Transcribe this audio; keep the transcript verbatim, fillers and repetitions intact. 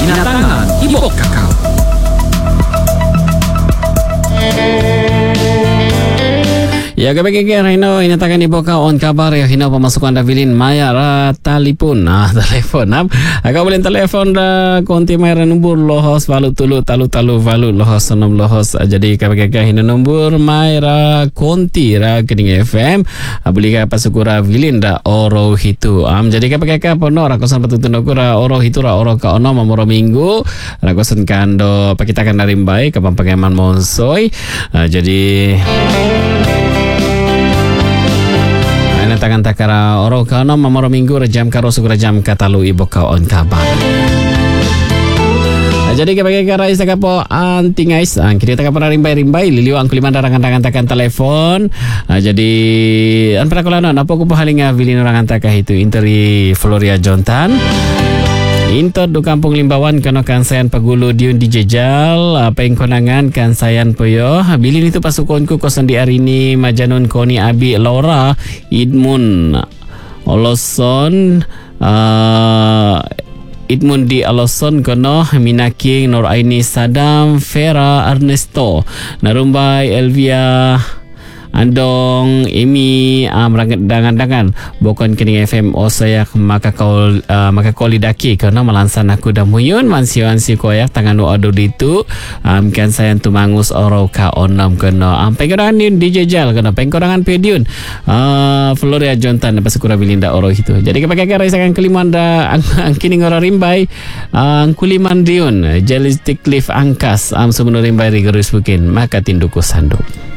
Binatangan Ibu Kakao. Ya, kebagi-kebagi Rino inatakan ibu kau on kabar ya hina pemasukan Davilin Maya ra telefon ah telefon am agak boleh telefon da konti Maya nombor lohos valu tulu talu talu valu lohos enam lohos jadi kebagi-kebagi hina nombor Maya konti ra kening F M boleh ka pasukura Vilin da oro hitu am jadi kebagi-kebagi pono ra kosan patutun ra oro hitu ra oro ka ono mamoro minggu ra kosan kando pakitakan dari baik kapan pengeman monsoy jadi tangan takara oro kano mamoro minggu rejam karo sugura jam katalu ibu kau on kabar. Jadi kebagai kara isa kapo anti guys ang kita taka pernah rimbai-rimbai liliu ang kuliman darangan-darangan takan telepon. Jadi an para kulano napo ko pahalinga vilin orang antaka itu interi Floria Jontan. Intot do kampung Limbawan kano kansayan pagulu diun dijejal apa yang konangan kansayan poyo bilin itu pasukonku kosan di hari ini majanun koni abi Laura Idmun Oloson uh, Idmun di Aloson kono Minaking Nur Aini Sadam Vera Ernesto Narumbai Elvia Andong Emi uh, merangat dangan-dangan bukan kening F M o saya maka kau uh, maka kau lidaki kerana melansan aku dah muyun mansi-mansi koyak tangan adu ditu um, kan saya tumangus oro ka onam kena um, pengkorangan ni dijejal kena pengkorangan pediun uh, Floria Jontan pasukura bilinda oro itu jadi kepakai raisakan keliman da ang kining ora rimbai ang uh, kuliman diun jelistik cliff angkas am um, sumunu rimbai rigorous bukin maka tinduku sanduk.